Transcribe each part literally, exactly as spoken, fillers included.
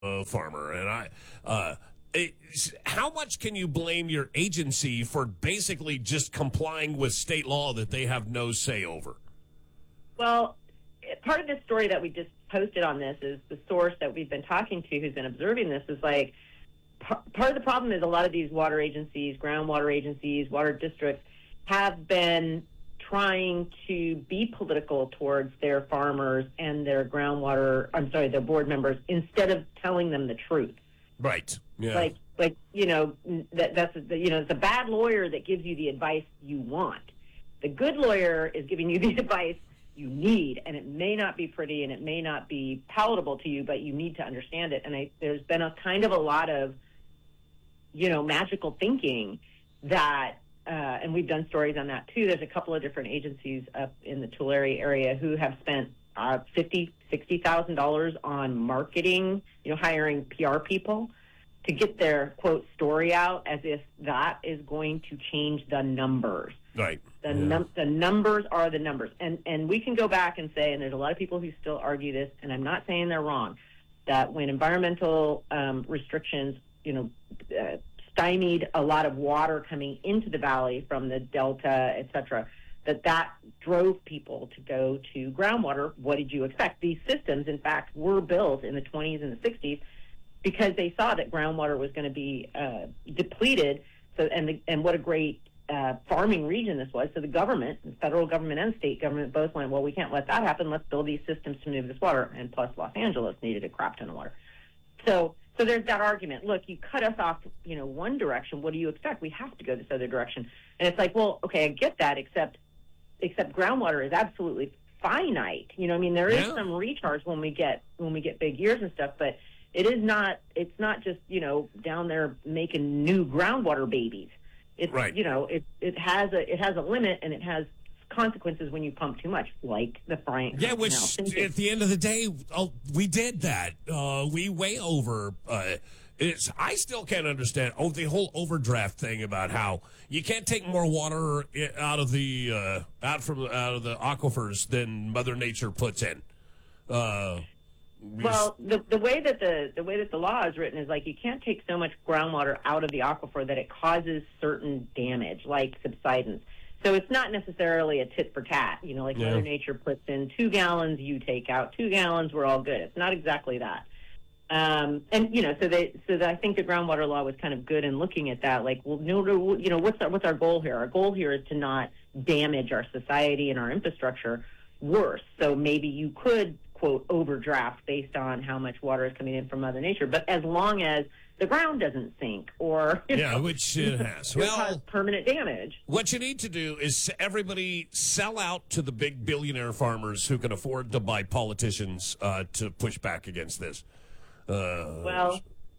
uh, farmer, and I. Uh, it, how much can you blame your agency for basically just complying with state law that they have no say over? Well, part of this story that we just posted on this is the source that we've been talking to who's been observing this is like, part of the problem is a lot of these water agencies, groundwater agencies, water districts have been trying to be political towards their farmers and their groundwater, I'm sorry, their board members, instead of telling them the truth. Right. Yeah. Like, like you know, that, that's, the, you know, it's a bad lawyer that gives you the advice you want. The good lawyer is giving you the advice you need, and it may not be pretty and it may not be palatable to you, but you need to understand it. And I, there's been a kind of a lot of, you know, magical thinking that, uh, and we've done stories on that too. There's a couple of different agencies up in the Tulare area who have spent uh, fifty, sixty thousand dollars on marketing, you know, hiring P R people to get their quote story out as if that is going to change the numbers. Right. The, yeah. num- the numbers are the numbers. And, and we can go back and say, and there's a lot of people who still argue this, and I'm not saying they're wrong, that when environmental um, restrictions, you know, uh, stymied a lot of water coming into the valley from the delta, et cetera, that that drove people to go to groundwater. What did you expect? These systems, in fact, were built in the twenties and the sixties because they saw that groundwater was going to be uh, depleted. So, and the, and what a great uh, farming region this was. So the government, the federal government and state government, both went, well, we can't let that happen. Let's build these systems to move this water. And plus, Los Angeles needed a crap ton of water. So, so there's that argument. Look, you cut us off, you know, one direction. What do you expect? We have to go this other direction. And it's like, well, okay, I get that, except, except groundwater is absolutely finite. You know, I mean, there is yeah. some recharge when we get when we get big years and stuff, but it is not. It's not just, you know, down there making new groundwater babies. It's right. you know, it it has a it has a limit, and it has consequences when you pump too much, like the frying. Yeah, which at the end of the day, oh, we did that. Uh, we way over. Uh, it's I still can't understand. Oh, the whole overdraft thing about how you can't take more water out of the uh, out from out of the aquifers than Mother Nature puts in. Uh, Well, the the way that the the way that the law is written is like you can't take so much groundwater out of the aquifer that it causes certain damage, like subsidence. So it's not necessarily a tit for tat. You know, like yeah. Mother Nature puts in two gallons, you take out two gallons, we're all good. It's not exactly that. Um, and you know, so they so that I think the groundwater law was kind of good in looking at that. Like, well, no, no you know, what's our, what's our goal here? Our goal here is to not damage our society and our infrastructure worse. So maybe you could, quote, overdraft based on how much water is coming in from Mother Nature, but as long as the ground doesn't sink or yeah, know, which it has. Well, cause permanent damage. What you need to do is everybody sell out to the big billionaire farmers who can afford to buy politicians uh, to push back against this. Uh, well,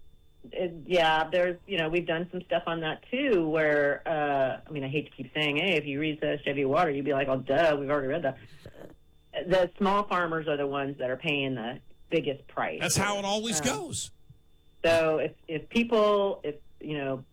it, yeah, there's you know we've done some stuff on that too. Where uh, I mean, I hate to keep saying, hey, if you read the Chevy Water, you'd be like, oh, duh, we've already read that. The small farmers are the ones that are paying the biggest price. That's how it always um, goes. So if if people, if you know,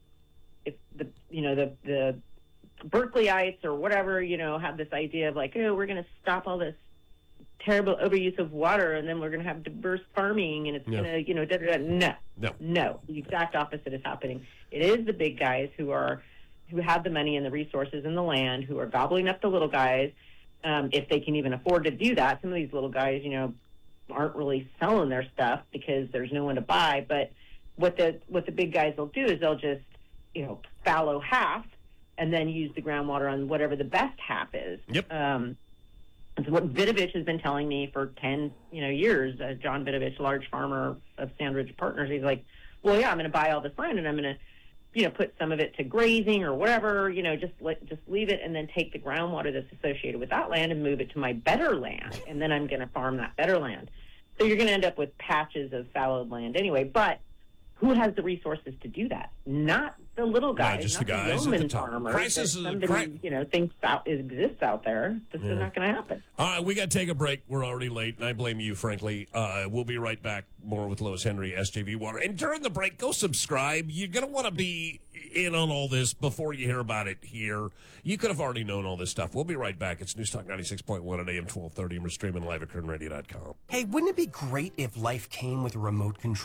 if the you know the the Berkeleyites or whatever, you know, have this idea of like, oh, we're going to stop all this terrible overuse of water, and then we're going to have diverse farming, and it's no. going to, you know, da, da, da. no, no, no. The exact opposite is happening. It is the big guys who are who have the money and the resources and the land who are gobbling up the little guys. Um, if they can even afford to do that. Some of these little guys, you know, aren't really selling their stuff because there's no one to buy. But what the what the big guys will do is they'll just, you know, fallow half and then use the groundwater on whatever the best half is. Yep. Um, it's what Vidovich has been telling me for ten, you know, years. Uh, John Vidovich, large farmer of Sandridge Partners, he's like, well, yeah, I'm going to buy all this land and I'm going to, you know, put some of it to grazing or whatever, you know, just let, just leave it and then take the groundwater that's associated with that land and move it to my better land. And then I'm going to farm that better land. So you're going to end up with patches of fallowed land anyway. But who has the resources to do that? Not the little guys, not just not the guys the at the yeoman top. farmers Crisis that is somebody, cri- you know, thinks out, exists out there. This Yeah. is not going to happen. All right, we got to take a break. We're already late, and I blame you, frankly. Uh, we'll be right back. More with Lois Henry, S J V Water. And during the break, go subscribe. You're going to want to be in on all this before you hear about it here. You could have already known all this stuff. We'll be right back. It's News Talk ninety-six point one at A M twelve thirty, and we're streaming live at curtain radio dot com. Hey, wouldn't it be great if life came with a remote control?